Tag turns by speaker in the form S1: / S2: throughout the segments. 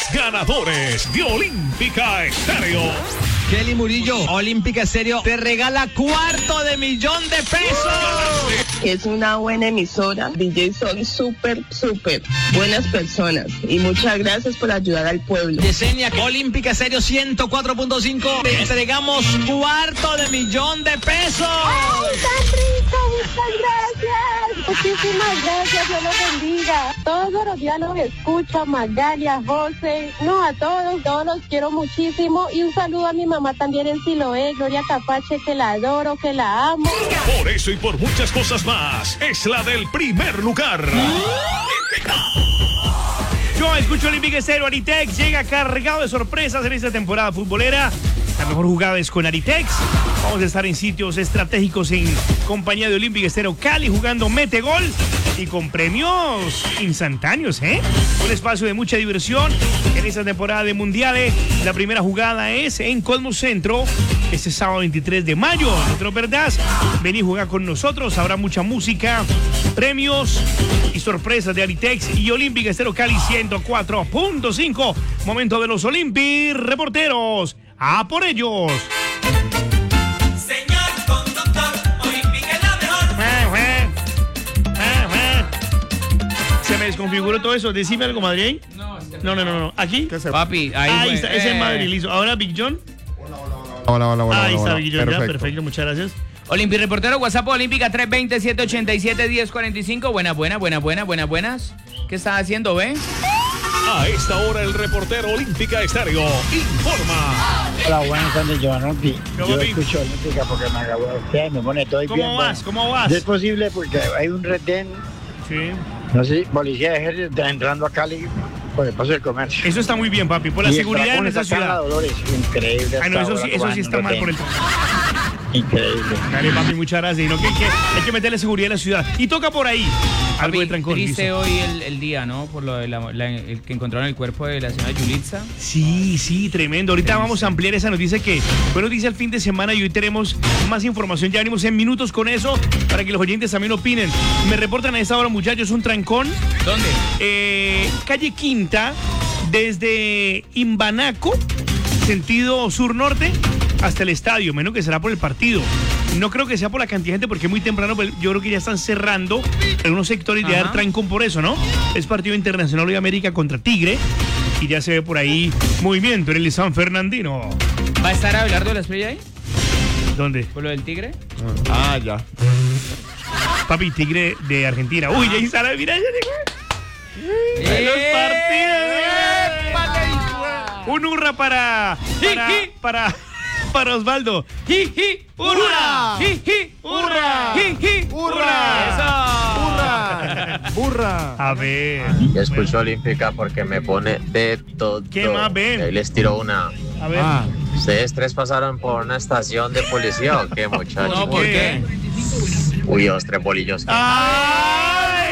S1: ganadores de Olímpica Estéreo.
S2: Kelly Murillo, Olímpica Estéreo te regala $250,000.
S3: Es una buena emisora. DJ son súper buenas personas. Y muchas gracias por ayudar al pueblo.
S2: Yesenia, Olímpica Estéreo 104.5. Te entregamos $250,000.
S4: ¡Ay, tan rico! Muchas gracias. Muchísimas gracias. Dios los bendiga. Todos los días los escucho. Magalia, José. No, a todos los quiero muchísimo. Y un saludo a mi mamá también en Siloé, Gloria Capache, que la adoro, que la amo.
S1: Por eso y por muchas cosas más, es la del primer lugar.
S5: Yo escucho Olímpica Estéreo. Aritex llega cargado de sorpresas en esta temporada futbolera. La mejor jugada es con Aritex. Vamos a estar en sitios estratégicos en compañía de Olímpica Estéreo Cali jugando Mete Gol y con premios instantáneos, ¿eh? Un espacio de mucha diversión en esta temporada de mundiales. La primera jugada es en Cosmos Centro, este sábado 23 de mayo. No te lo perdás. Vení a jugar con nosotros. Habrá mucha música, premios y sorpresas de Aritex y Olímpica Estéreo Cali 104.5. Momento de los Olympi reporteros. ¡A por ellos!
S6: Señor conductor, Olímpica es la mejor.
S5: Se me desconfiguró todo eso. Decime algo, Madrid. No. ¿Aquí?
S7: Papi,
S5: ahí está. Ese es Madrid, listo. Ahora, Big John.
S7: Hola.
S5: Ahí está Big John. Perfecto, muchas gracias.
S7: Olympi reportero, WhatsApp Olímpica 320-787-1045. Buenas. ¿Qué estás haciendo, ve?
S1: A esta hora el reportero Olímpica Estéreo informa.
S8: Hola, buenas tardes, Giovanotti.
S5: ¿Cómo
S8: Yo
S5: vi?
S8: escucho Olímpica porque me acabo de usted, me pone todo bien.
S5: ¿Cómo vas?
S8: Es posible porque hay un retén,
S5: Sí.
S8: no sé, policía de ejército entrando a Cali por el paso del comercio.
S5: Eso está muy bien, papi, por la
S8: Y el
S5: seguridad en
S8: Tracón
S5: esa
S8: está acá en la
S5: ciudad.
S8: Dolores, increíble.
S5: Ah, no,
S8: hasta
S5: eso
S8: ahora
S5: sí está
S8: un
S5: mal por el
S8: retén. Increíble.
S5: Dale, papi, muchas gracias. No, que hay que meterle seguridad en la ciudad. Y toca por ahí. Algo de trancón.
S7: Triste
S5: listo.
S7: hoy el día, ¿no? Por lo de el que encontraron el cuerpo de la señora Yulitza.
S5: Sí, tremendo. Ahorita vamos a ampliar esa noticia que fue noticia el fin de semana y hoy tenemos más información. Ya venimos en minutos con eso para que los oyentes también opinen. Me reportan a esta hora, muchachos, un trancón.
S7: ¿Dónde?
S5: Calle Quinta, desde Imbanaco, sentido sur-norte, hasta el estadio, menos que será por el partido. No creo que sea por la cantidad de gente porque es muy temprano, pero yo creo que ya están cerrando algunos sectores de dar trancón por eso, ¿no? Es partido internacional de América contra Tigre y ya se ve por ahí movimiento en el San Fernandino.
S7: ¿Va a estar Abelardo de la Espriella ahí?
S5: ¿Dónde?
S7: ¿Por lo del Tigre?
S9: Ya.
S5: Papi, Tigre de Argentina. Uy, ya instaló, mira, ya llegó. Los partidos. Un hurra para Osvaldo. ¡Hurra! ¡Hurra!
S9: ¡Burra!
S5: A ver.
S10: Yo escucho Olímpica porque me pone de todo.
S5: ¿Qué más ven?
S10: Ahí les tiro una.
S5: A ver.
S10: ¿Ustedes tres pasaron por una estación de policía o qué, muchachos?
S7: No, ¿por qué?
S10: Uy, 2, 3 bolillos.
S5: ¡Ay!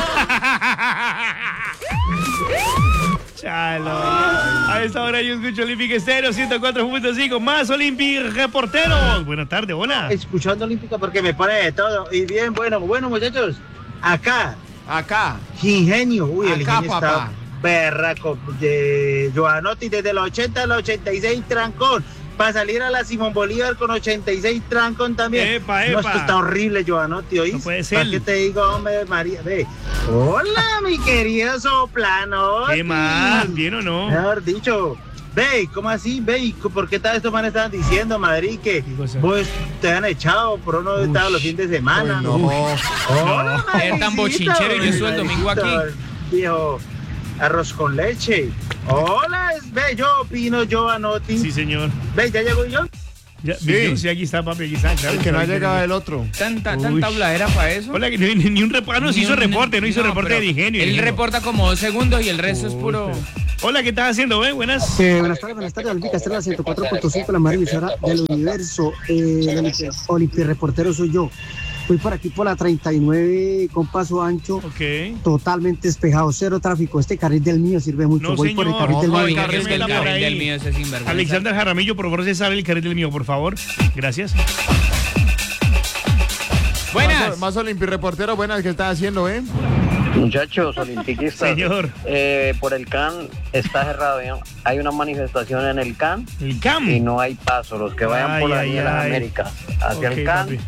S5: Chalo. A esta hora yo escucho Olímpica Estéreo 104.5. Más Olímpica reporteros. Buenas tardes, hola.
S8: Escuchando Olímpica porque me pone de todo. Y bien, bueno, muchachos. Acá. Ingenio. Uy, el ingenio está berraco. De Giovanotti desde los 80 a los 86 trancón. Para salir a la Simón Bolívar con 86 trancón también.
S5: Epa.
S8: No, esto está horrible, Giovanotti, ¿oís?
S5: No puede ser.
S8: ¿Para qué te digo, hombre, María? Ve. Hola, mi querido Soplano.
S5: ¿Qué más? ¿Bien o no?
S8: Mejor dicho. Ve, ¿cómo así? Ve, ¿y por qué estos manes estaban diciendo, Madrid, que vos te han echado por uno de los fines de semana?
S9: No.
S8: Hola,
S7: Eres tan bochinchero y yo estuve el domingo aquí.
S8: Viejo, arroz con leche. Hola, ve, yo opino, Giovanotti.
S5: Sí, señor.
S8: Ve, ¿ya llegó yo?
S5: Sí, aquí está, papi, aquí está. Claro,
S9: El que no ha llegado el otro.
S7: ¿Tanta habladera para eso?
S5: Hola, que ni un reporte. No, hizo reporte, no hizo reporte
S7: pero
S5: de ingenio.
S7: Él reporta como 2 segundos y el resto es puro...
S5: Hola, ¿qué estás haciendo, Buenas.
S11: Buenas tardes, Olímpica Estéreo 104.5, la mejor emisora del universo. Olímpica reportero soy yo. Voy por aquí por la 39 con paso ancho.
S5: Ok.
S11: Totalmente despejado, cero tráfico. Este carril del mío sirve mucho.
S5: No,
S11: Voy por el
S5: señor.
S11: carril del
S5: No,
S11: mío.
S5: el carril
S7: del mío ese sinvergüenza.
S5: Alexander Jaramillo, por favor, César, el carril del mío, por favor. Gracias.
S7: Buenas.
S9: Más Olímpica reportero, buenas, ¿qué estás haciendo,
S12: Muchachos olimpiquistas,
S5: Señor.
S12: Por el CAN está cerrado, ¿no? Hay una manifestación en el CAN.
S5: ¿El CAN?
S12: Y no hay paso. Los que vayan por ahí en las Américas hacia el CAN,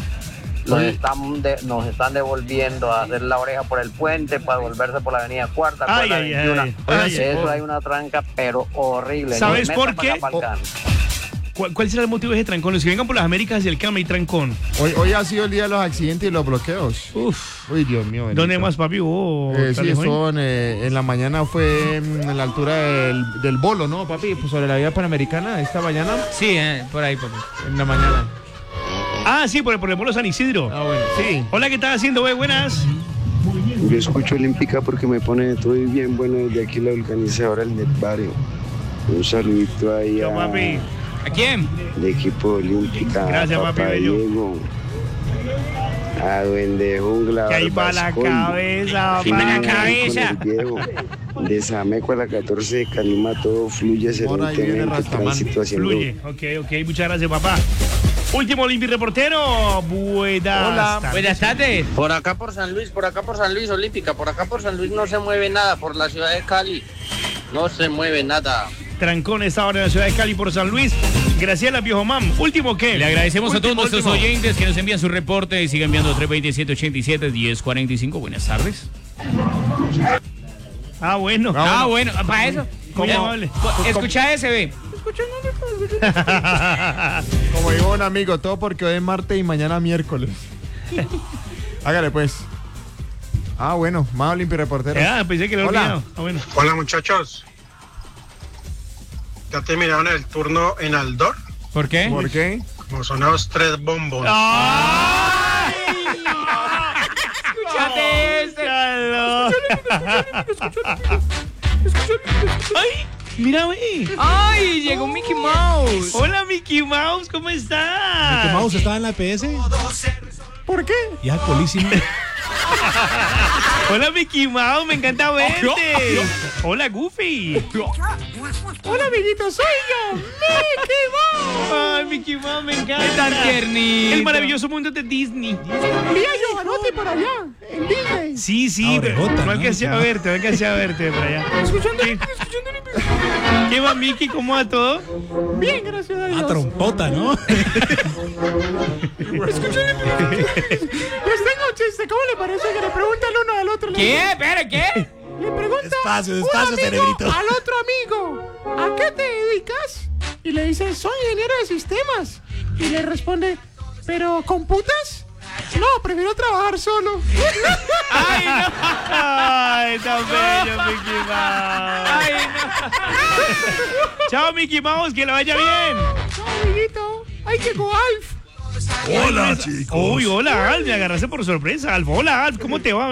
S12: nos están devolviendo a hacer la oreja por el puente para volverse por la avenida Cuarta. Eso hay una tranca, pero horrible.
S5: ¿Sabes por qué? ¿Cuál será el motivo de ese trancón? Los que vengan por las Américas hacia el CAM y trancón.
S9: Hoy ha sido el día de los accidentes y los bloqueos. Uy, Dios mío. Bendito.
S5: ¿Dónde más, papi?
S9: Sí, estuvo en la mañana, fue en la altura del Bolo, ¿no, papi? Pues sobre la vía Panamericana, esta mañana.
S7: Sí, por ahí, papi.
S9: En la mañana.
S5: Ah, sí, por el Bolo San Isidro.
S9: Ah, bueno, sí.
S5: Hola, ¿qué estás haciendo, güey? Buenas.
S13: Yo escucho Olímpica porque me pone todo bien bueno desde aquí la organizadora del Barrio. Un saludito ahí
S7: ¿A quién?
S13: De equipo Olímpica.
S5: Gracias,
S13: Papá
S5: papi,
S13: Diego, a Duende Jungla.
S5: Que ahí va la cabeza,
S13: va
S5: la cabeza.
S13: De Sameco a la 14 de Calima, todo fluye excelentemente. Tránsito haciendo.
S5: Fluye, ok, muchas gracias, papá. Último Olympi reportero.
S7: Buenas tardes.
S10: Por acá por San Luis, Olímpica. Por acá por San Luis no se mueve nada. Por la ciudad de Cali no se mueve nada.
S5: Trancón esta hora en la ciudad de Cali por San Luis. Graciela Piojomam. ¿Último qué?
S7: Le agradecemos a todos nuestros oyentes que nos envían su reporte y sigan enviando 327-87-1045. Buenas tardes.
S5: Bueno,
S7: para eso. Escucha SB.
S9: Como dijo un amigo, todo porque hoy es martes y mañana miércoles. Hágale pues. Bueno, más Olympi reportero.
S5: Pensé que lo olvidado. Bueno.
S14: Hola, muchachos. ¿Ya terminaron el turno en Aldor?
S7: ¿Por qué?
S9: ¿Por qué?
S14: Como sonados 3 bombos.
S7: ¡Ay! ¡Escúchate este!
S5: ¡Ay! Mira, güey.
S7: ¡Ay! Llegó Mickey Mouse.
S5: Hola, Mickey Mouse, ¿cómo estás?
S15: Mickey Mouse estaba en la PS.
S5: ¿Por qué?
S15: Y alcoholísimo.
S5: Hola, Mickey Mouse, me encanta verte. Hola, Goofy. Hola, amiguito, soy yo, Mickey Mouse. Ay, Mickey Mouse, me encanta.
S7: Es tan tiernito.
S5: El maravilloso mundo de Disney.
S16: Mira, Giovanotti por allá, en Disney.
S5: Sí, pero no alcancé a verte, por allá.
S16: Escuchando.
S5: ¿Qué va, Mickey? ¿Cómo va todo?
S16: Bien, gracias a Dios.
S15: Trompota, ¿no?
S16: Escuchen. Les tengo un chiste. ¿Cómo le parece que le preguntan uno al otro?
S7: ¿Qué? ¿Pero qué?
S16: Le pregunta
S15: despacio,
S16: un amigo
S15: cerebrito.
S16: al otro amigo, ¿a qué te dedicas? Y le dice, soy ingeniero de sistemas. Y le responde, ¿pero computas? No, prefiero trabajar solo.
S5: ¡Ay, no! ¡Ay, tan bello, Mickey Mouse! ¡Ay, no! Chao, Mickey Mouse, que lo vaya bien.
S16: Chao, amiguito. Ahí llegó Alf.
S17: Hola, chicos.
S5: Uy, hola, Alf, me agarraste por sorpresa, Alf. Hola, Alf, ¿cómo te va,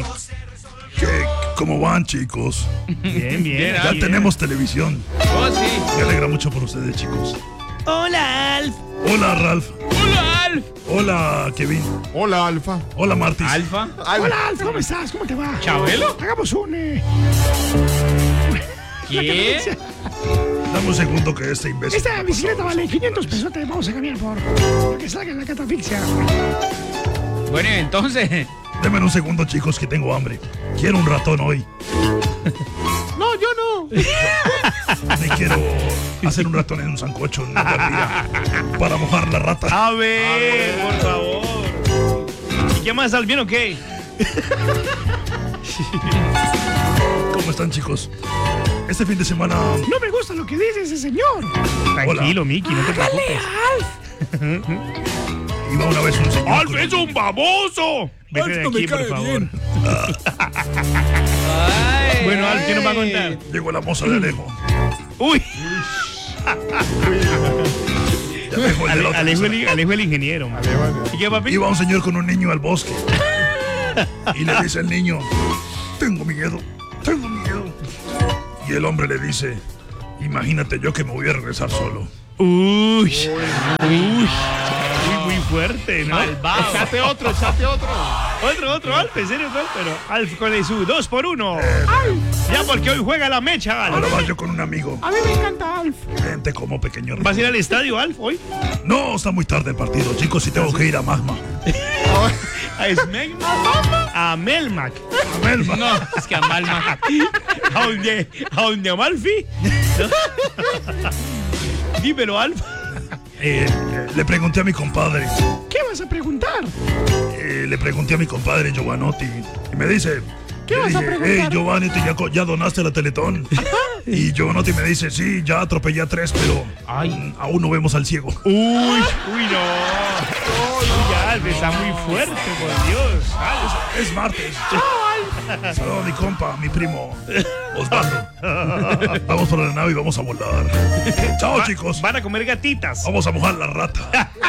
S17: ¿Cómo van, chicos?
S5: Bien.
S17: Ya tenemos televisión.
S7: Oh, sí.
S17: Me alegra mucho por ustedes, chicos.
S5: Hola, Alf.
S17: Hola, Ralph.
S7: Hola, Alf.
S17: Hola, Kevin.
S9: Hola, Alfa.
S17: Hola, Martis.
S7: ¿Alfa?
S16: Hola, Alf, ¿cómo estás? ¿Cómo te va?
S7: ¿Chabelo?
S16: Hagamos un...
S7: ¿Qué?
S17: Dame un segundo que este imbécil.
S16: Esta bicicleta vale 500 pesos, te vamos a cambiar por que salga en la catafixia.
S7: Bueno, entonces...
S17: Denme un segundo, chicos, que tengo hambre. Quiero un ratón hoy.
S16: No, yo no.
S17: Me quiero hacer un ratón en un sancocho, en una parrilla, para mojar la rata.
S5: A ver, por favor. ¿Y qué más, Alf? ¿Bien o qué?
S17: ¿Cómo están, chicos? Este fin de semana...
S16: No me gusta lo que dice ese señor.
S5: Tranquilo, Mickey, no te preocupes.
S17: Iba una vez un señor...
S5: ¡Alf es un baboso! Vete de aquí, por favor. Bueno, Alf, ¿qué nos va a contar?
S17: Llegó la moza de Alejo.
S5: ¡Uy! Alejo el ingeniero. ¿Y qué, papi?
S17: Iba un señor con un niño al bosque. Y le dice al niño, tengo miedo. Y el hombre le dice, imagínate yo que me voy a regresar solo.
S5: Uy, muy fuerte, ¿no?
S9: Malvado. Echate otro.
S5: Otro, Alf, en serio, pero Alf con su 2 por 1. Ya porque hoy juega la mecha, Alf.
S17: Ahora vas yo con un amigo.
S16: A mí me encanta Alf.
S17: Vente como pequeño.
S5: ¿Vas a ir al estadio, Alf, hoy?
S17: No, está muy tarde el partido, chicos, y tengo que ir a Magma.
S5: ¿A Smegma? ¿A Melmac?
S17: A Melmac.
S7: No, es que a Malmac.
S5: ¿A donde Amalfi? Dímelo, Alfa.
S17: Le pregunté a mi compadre.
S16: ¿Qué vas a preguntar?
S17: Le pregunté a mi compadre Giovanotti. Y me dice...
S16: ¿Qué vas a preguntar?
S17: Hey, Giovanotti, ¿ya donaste la Teletón? Y Giovanotti me dice, sí, ya atropellé a 3, pero aún no vemos al ciego.
S5: Uy, no. Uy, Alves, está muy fuerte, por Dios.
S17: Es martes. Saludos a mi compa, mi primo Osvaldo. Vamos para la nave y vamos a volar. Chao, chicos.
S5: Van a comer gatitas.
S17: Vamos a mojar la rata.